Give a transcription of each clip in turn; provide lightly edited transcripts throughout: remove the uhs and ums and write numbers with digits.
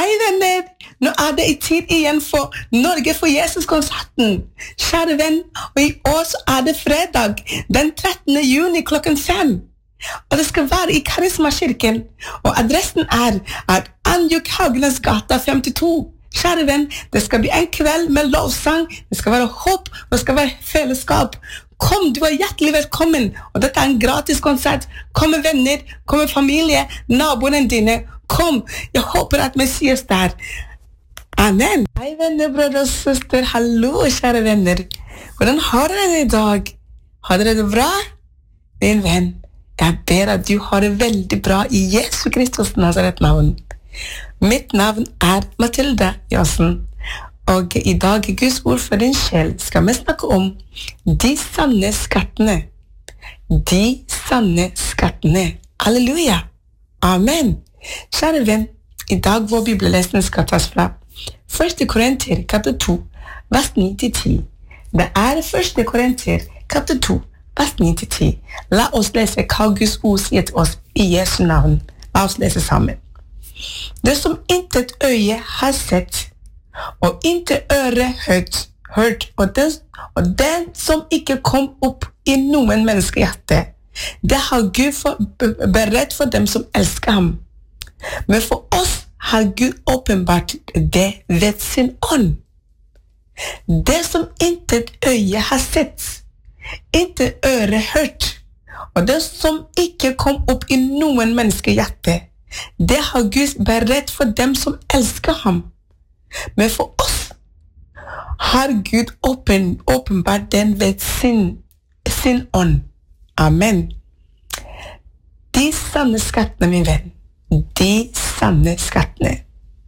Hei venner, nå det I tid igjen for Norge for Jesus-konserten. Kjære venn, og I år så det fredag, den 13. juni klokken 5. Og det skal være I Karisma-kirken, og adressen at Anjuk Haugenes gata 52. Kjære venn, det skal bli en kveld med lovsang, det skal være håp, og det skal være fellesskap. Kom, du hjertelig velkommen, og dette en gratis konsert. Kom med venner, kom med familie, naboene dine. Kom, jeg håper at Messias der. Amen. Hei venner, brødre og søster, hallo kjære venner. Hvordan har dere det I dag? Har dere det bra? Min venn, jeg ber at du har det veldig bra I Jesu Kristus Nazaret navn. Mitt navn Mathilda Jossen, og I dag Guds ord for din sjel skal vi snakke om de sanne skattene. De sanne skattene. Halleluja. Amen. Kjære venn, I dag vår bibellesning skal tas fra 1. Korinter, kapittel 2, vers 9-10. Det 1. Korinter, kapittel 2, vers 9-10. La oss lese hva Guds ord sier til oss I Jesu navn. La oss lese sammen. Det som intet øye har sett, og intet øre hørt, og den som ikke kom opp I noen menneskehjerte, det har Gud beredt for dem som elsker ham. Men for oss har Gud åpenbart det ved sin ånd. Det som intet øye har sett, intet øre hørt, og det som ikke kom opp I noen menneskehjerte, det har Gud beredt for dem som elsker ham. Men for oss har Gud åpenbart den ved sin ånd. Amen. De sanne skattene, min venn. De sanne skattene.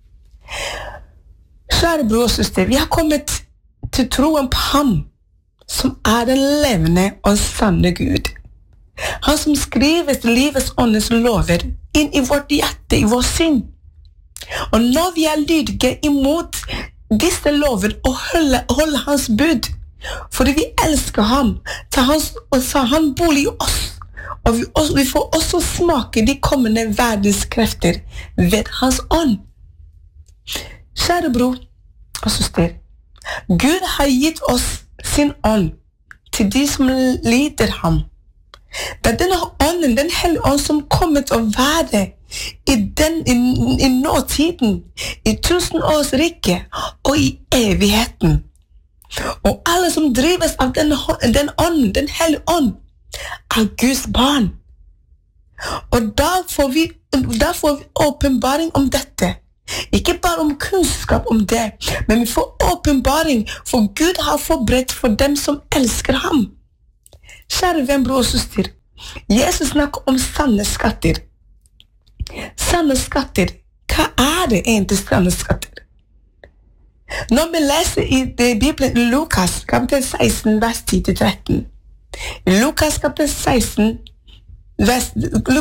Kjære bror og søster, vi har kommet til troen på ham, som den levende og sanne Gud. Han som skriver livets åndes lover inn I vårt hjerte, I vår sinn. Og når vi lydige imot disse lover og holder hans bud, fordi vi elsker ham, tar han bolig I oss, og vi får også smake de kommende verdens krefter ved hans ånd. Kjære bror og søster, Gud har gitt oss sin ånd til de som lider ham. Det denne ånden, den hellige ånd som kommer til å være I nåtiden, I 1000 års rike og I evigheten. Og alle som drives av den ånden, den hellige ånd, Guds barn. Og da får vi åpenbaring om dette. Ikke bare om kunnskap om det, men vi får åpenbaring, for Gud har forberedt for dem som elsker ham. Kjære venn, bror og søster, Jesus snakker om sanne skatter. Sanne skatter, hva det egentlig sanne skatter? Når vi leser I Bibelen Lukas, kapittel 16, vers 10-13, Lukas kapittel 16, vers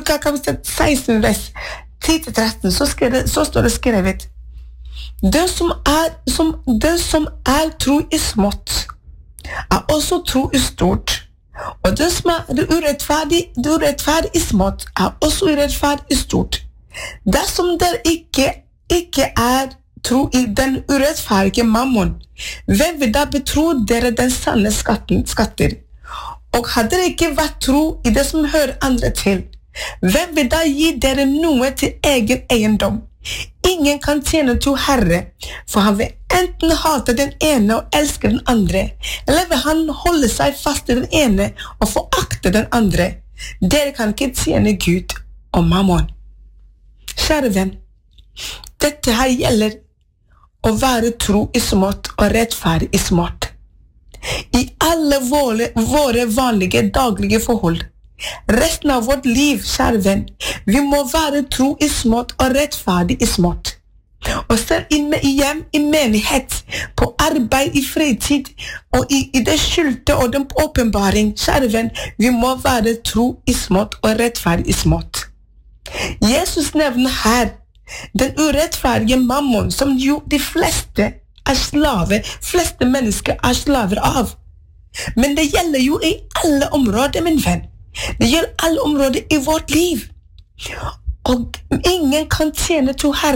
10-13, så står det skrevet: Den som tro I smått, også tro I stort. Og den som urettferdig I smått, også urettferdig I stort. Dersom dere ikke tro I den urettferdige mammon, hvem vil da betro dere den sanne skatter? Og hadde dere ikke vært tro I det som hører andre til, hvem vil da gi dere noe til egen eiendom? Ingen kan tjene to herre, for han vil enten hate den ene og elske den andre, eller vil han holde seg fast til den ene og forakte den andre. Dere kan ikke tjene Gud og mammon. Kjære venn, dette her gjelder å være tro I smått og rettferdig I smått. I alle våre vanlige daglige forhold. Resten av vårt liv, kjære venn, vi må være tro I smått og rettferdig I smått. Og selv I hjem, I menighet, på arbeid, I fritid, og I det skjulte og den åpenbaring, kjære venn, vi må være tro I smått og rettferdig I smått. Jesus nevner her den urettferdige mammon, som jo de fleste fleste mennesker slaver av. Men det gjelder jo I alle områder, min venn. Det gjelder alle områder I vårt liv. Og ingen kan tjene to herre.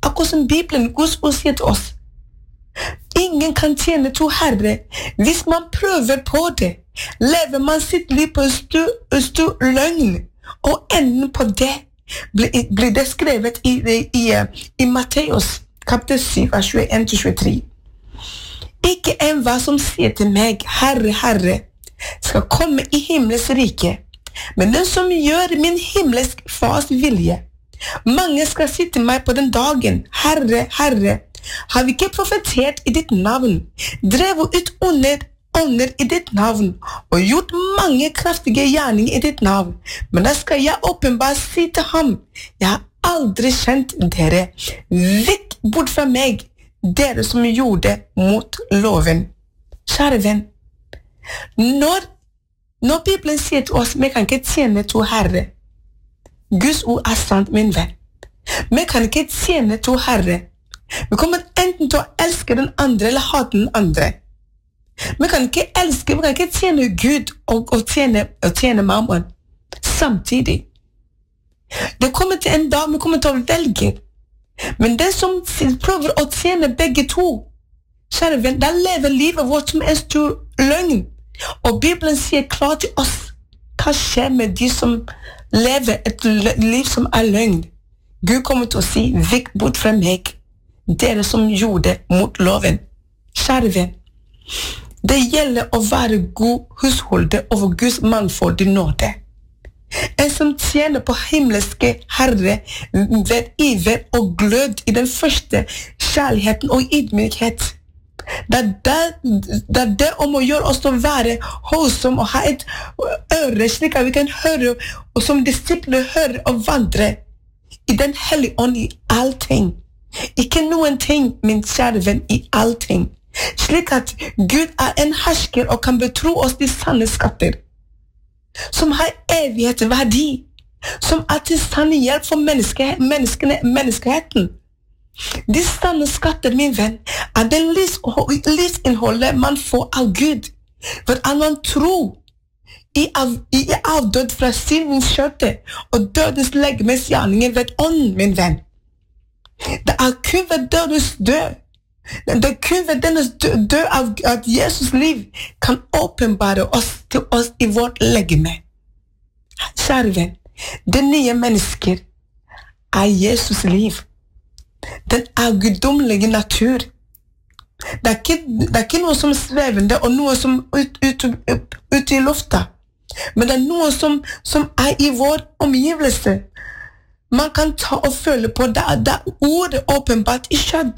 Akkurat som Bibelen, Guds ord sier til oss. Ingen kan tjene to herre. Hvis man prøver på det, lever man sitt liv på en stor løgn. Og enden på det blir det skrevet i Matteus, kapitel 7, vers 21-23. Ikke enhver som sier til meg, Herre, Herre, skal komme i himmels rike, men den som gjør min himmelsk fars vilje. Mange skal si til meg på den dagen, Herre, Herre, har vi ikke profetert i ditt navn, drevet ut ånder i ditt navn, og gjort mange kraftige gjerninger i ditt navn. Men da skal jeg åpenbart si til ham, jeg har aldri kjent dere. Vekk bort fra meg, dere som gjorde mot loven. Kjære venn, når Bibelen sier til oss, vi kan ikke tjene to herre. Guds ord er sant, min venn. Vi kan ikke tjene to herre. Vi kommer enten til å elske den andre eller hate den andre. Vi kan ikke tjene Gud og tjene mammon samtidig. Det kommer til en dag vi kommer til å velge. Men den som prøver å tjene begge to, kjære venn, da lever livet vårt som en stor løgn. Og Bibelen sier klart til oss, hva skjer med de som lever et liv som er løgn? Gud kommer til å si, vekk bort fra meg, dere som gjorde mot loven. Kjære venn, det gjelder å være god husholder over Guds mangfoldige nåde. En som tjener på himmelske herre ved iver og glød i den første kjærligheten og ydmykhet. Det er det om å gjøre oss til å være holdsom og ha et øre slik at vi kan høre, og som disipler høre og vandre i den hellige ånd i allting. Ikke noen ting, min kjære venn, i allting. Slik at Gud er en hersker og kan betro oss de sanne skatter, som har evighetsverdi, som er til sann hjelp for menneskeheten. De sanne skatter, min venn, er det livsinnholdet man får av Gud, for at man tror i avdød fra syndens kjøtte og dødens legemes gjerninger ved ånden, min venn. Det er kun ved dødens død. Det er kun ved dennes død at Jesus liv kan åpenbare oss til oss i vårt legeme. Kjære venn, det nye mennesker er Jesus liv. Den er guddommelige natur. Det er ikke noe som svevende og noe som ut i lufta, men det er noe som er i vår omgivelse. Man kan ta og føle på det ordet åpenbart i kjødd.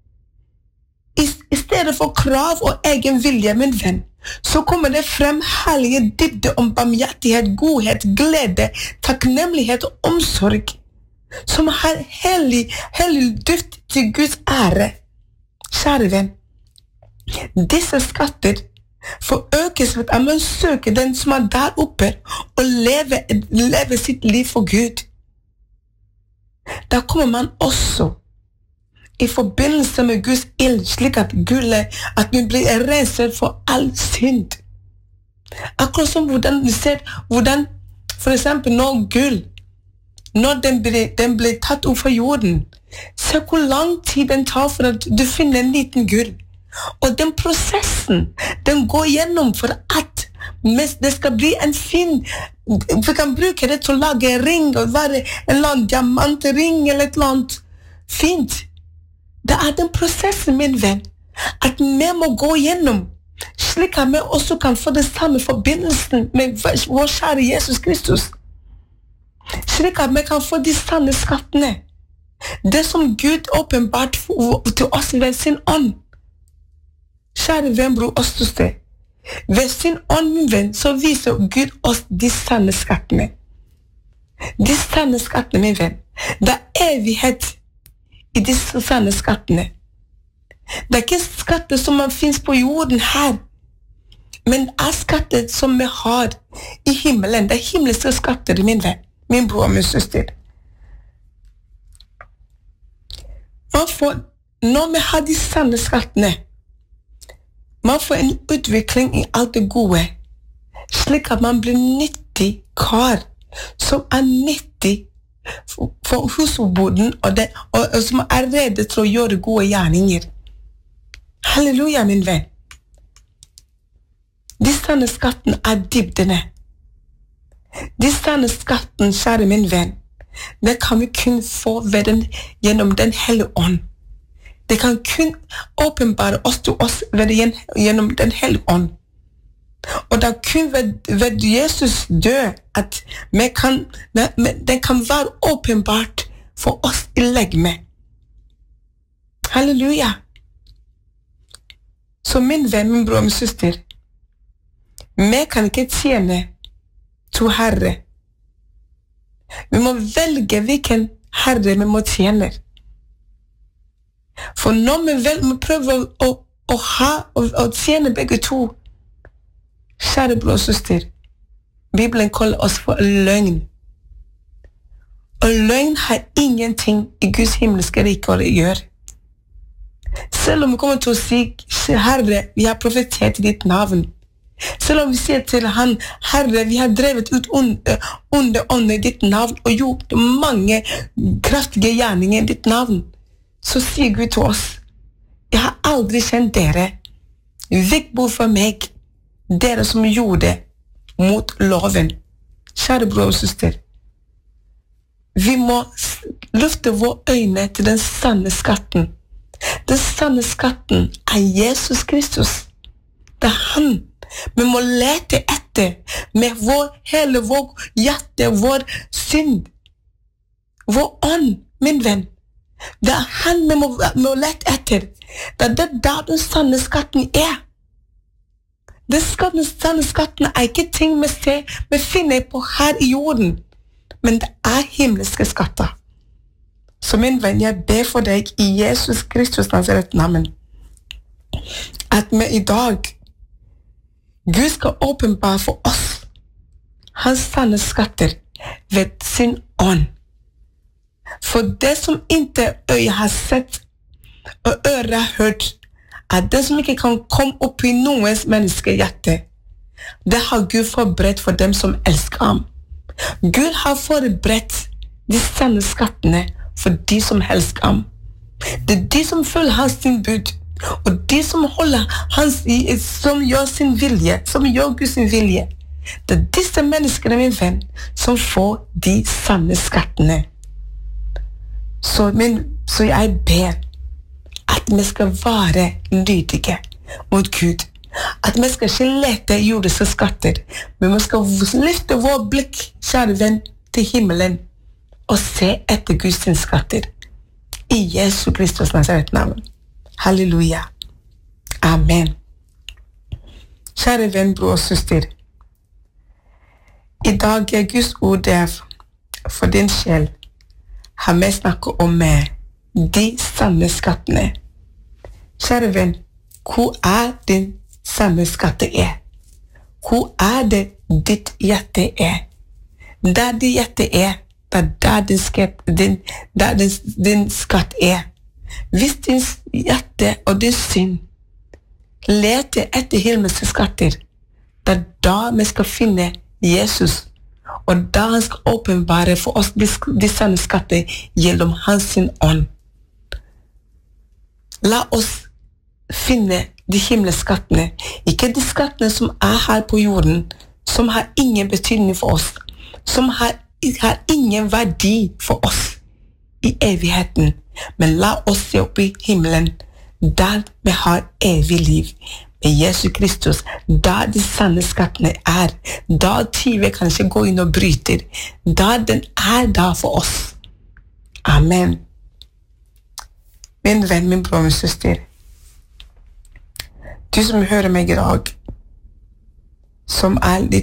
I stedet for krav og egen vilje, min venn, så kommer det frem hellige dybde om barmhjertighet, godhet, glede, takknemlighet og omsorg, som har hellig duft til Guds ære. Kjære venn, disse skatter forøkes ved at man søker den som er der oppe, og lever sitt liv for Gud. Da kommer man også i forbindelse med Guds ild, slik at vi blir renset for all synd. Akkurat som hvordan for eksempel når den blir tatt opp fra jorden, se hvor lang tid den tar for at du finner en liten gull. Og den prosessen, den går gjennom for at det skal bli en fin, vi kan bruke det til å lage ring, og være en eller annen diamantring eller et eller annet fint. Det er den prosessen, min venn, at vi må gå gjennom, slik at vi også kan få det samme forbindelsen med vår kjære Jesus Kristus. Slik at vi kan få de sanne skattene. Det som Gud åpenbart til oss ved sin ånd. Kjære venn, bror og søster, ved sin ånd, min venn, så viser Gud oss de sanne skattene. De sanne skattene, min venn. Det er evighet i disse sanne skattene. Det er ikke skatter som man finnes på jorden her, men det er skatter som vi har i himmelen. Det er himmelske skatter, min venn, min bror og min søster. Når vi har de sanne skattene, man får en utvikling i alt det gode, slik at man blir nyttig kar, som er nyttig for husboden, og som redde til å gjøre gode gjerninger. Halleluja, min venn. Disse skatten dybdene. Disse skatten, kjære min venn, det kan vi kun få gjennom den hellige ånd. Det kan kun åpenbare oss til oss gjennom den hellige ånd. Og det kun ved Jesus dø at den kan være åpenbart for oss I legeme. Halleluja. Så min venn, min bror, min søster, vi kan ikke tjene to herre. Vi må velge hvilken herre vi må tjene. For når vi prøver å tjene begge to, kjære bror og søster, Bibelen kaller oss for løgn. Og løgn har ingenting I Guds himmelske rike å gjøre. Selv om vi kommer til å si, Herre, vi har profetert I ditt navn. Selv om vi sier til han, Herre, vi har drevet ut onde ånder I ditt navn og gjort mange kraftige gjerninger I ditt navn, så sier Gud til oss, jeg har aldri kjent dere. Vekk bort fra meg, dere som gjorde mot loven. Kjære bror og søster, vi må løfte våre øyne til den sanne skatten. Den sanne skatten Jesus Kristus. Det han vi må lete etter med hele vår hjerte, vår synd, vår ånd, min venn. Det han vi må lete etter. Det der den sanne skatten Den sanne skatten ikke ting vi finner på her I jorden, men det himmelske skatter. Så min venn, jeg ber for deg I Jesus Kristus Nazaret navn, at vi I dag Gud skal åpenbare for oss hans sanne skatter ved sin ånd. For det som ikke øye har sett og øre har hørt, det som ikke kan komme opp I noens menneskehjerte, det har Gud forberedt for dem som elsker ham. Gud har forberedt de sanne skattene for de som elsker ham. Det de som følger hans bud, og de som holder som gjør sin vilje, som gjør Guds vilje, det disse menneskene, min venn, som får de sanne skattene. Så jeg ber at vi skal være lydige mot Gud, at vi skal ikke lete jordiske skatter, men vi skal løfte vår blikk, kjære venn, til himmelen, og se etter Guds skatter. I Jesu Kristus Nazaret navn. Halleluja. Amen. Kjære venn, bror og søster, I dag Guds ord der for din sjel har vi snakket om de sanne skattene. Kjære venn, hvor din sanne skatte Hvor det ditt hjerte Der ditt hjerte der din skatt Hvis din hjerte og din synd leter etter himmelske skatter, det da vi skal finne Jesus, og da han skal åpenbare for oss de sanne skatter gjennom hans ånd. La oss finne de himmelske skattene, ikke de skattene som her på jorden, som har ingen betydning for oss, som har ingen verdi for oss I evigheten, men la oss se opp I himmelen, der vi har evig liv med Jesus Kristus, der de sanne skattene der tyver kan ikke gå inn og bryter, der den der for oss. Amen. Min venn, min bror, min søster, du som hører meg I dag, som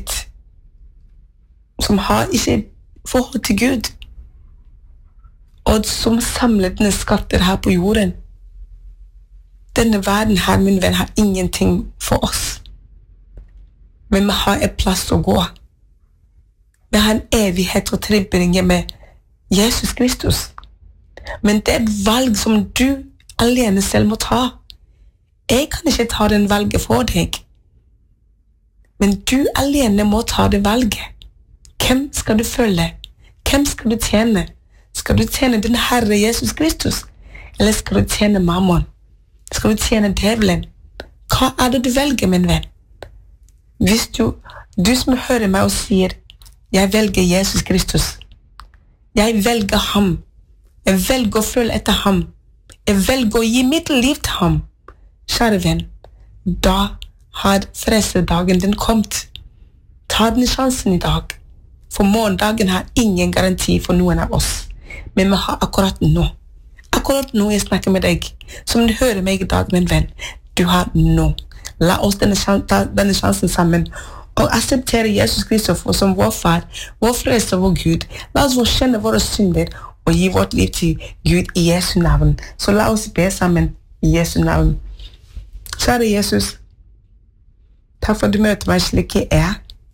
som har ikke forhold til Gud, og som samler denne skatter her på jorden. Denne verden her, min venn, har ingenting for oss. Men vi har et plass å gå. Vi har en evighet og tilbringe med Jesus Kristus. Men det et valg som du alene selv må ta. Jeg kan ikke ta den valget for deg. Men du alene må ta det valget. Hvem skal du følge? Hvem skal du tjene? Skal du tjene din Herre Jesus Kristus? Eller skal du tjene mammon? Skal du tjene djevelen? Hva det du velger, min venn? Hvis du som hører meg og sier, jeg velger Jesus Kristus. Jeg velger ham. Jeg velger å følge etter ham. Jeg velger å gi mitt liv til ham. Kjære venn, da har frelsedagen din kommet. Ta den sjansen i dag. For morgendagen har ingen garanti for noen av oss. Men vi har akkurat nå. Akkurat nå jeg snakker med deg, som du hører meg i dag, min venn. Du har nå. La oss ta denne sjansen sammen og akseptere Jesus Kristus som vår far, vår frelser, vår Gud. La oss kjenne våre synder og gi vårt liv til Gud i Jesu navn. Så la oss be sammen i Jesu navn. Kjære Jesus, takk for at du møter meg slik jeg er.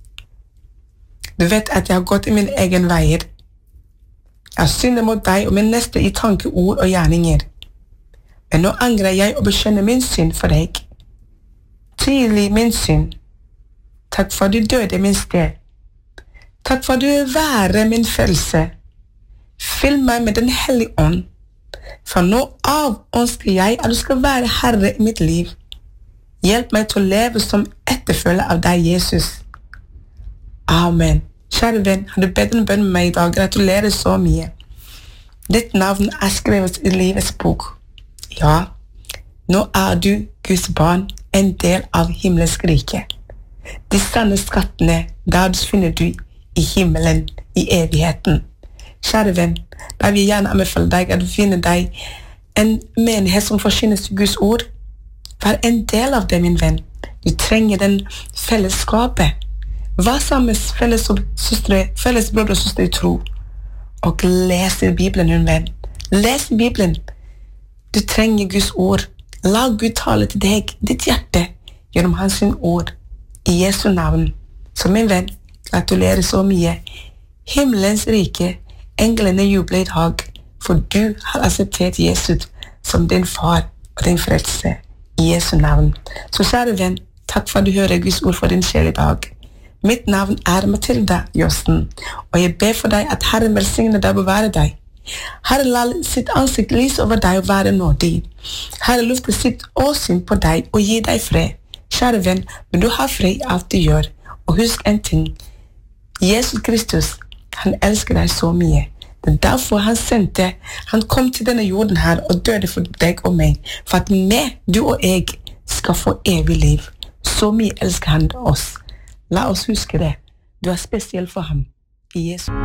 Du vet at jeg har gått i min egen veier. Jeg synder mot deg og min neste i tanke, ord og gjerninger. Men nå angrer jeg og bekjenner min synd for deg. Tidlig min synd. Takk for at du døde min sted. Takk for at du vil være min frelse. Fyll meg med den hellige ånd. For nå av ønsker jeg at du skal være Herre i mitt liv. Hjelp meg til å leve som etterfølger av deg, Jesus. Amen. Kjære venn, har du bedt en bønn med meg i dag? Gratulerer så mye. Ditt navn skrevet i livets bok. Ja, nå du, Guds barn, en del av himmelens rike. De sanne skattene, der finner du i himmelen, i evigheten. Kjære venn, da vil jeg gjerne anbefale deg at du finner deg en menighet som forkynnes til Guds ord. Vær en del av det, min venn. Du trenger den fellesskapet. Hva sammen felles brødre og søstre i tro? Og les i Bibelen, min venn. Les i Bibelen. Du trenger Guds ord. La Gud tale til deg, ditt hjerte, gjennom hans ord, i Jesu navn. Så min venn, gratulerer så mye. Himmelens rike, englene jubler i dag, for du har akseptert Jesus som din far og din frelse, i Jesu navn. Så kjære venn, takk for at du hører Guds ord for din sjel i dag. Mitt navn Mathilda Josten, og jeg ber for deg at Herren velsigner deg og bevare deg. Herre, la sitt ansikt lyse over deg og være nådig. Herre, lufte sitt åsyn på deg og gi deg fred. Kjære venn, men du har fred i alt du gjør. Og husk en ting. Jesus Kristus, han elsker deg så mye. Det derfor han kom til denne jorden her og døde for deg og meg. For at du og jeg skal få evig liv. Så mye elsker han oss. La oss huske det. Du er spesiell for ham. I Jesus.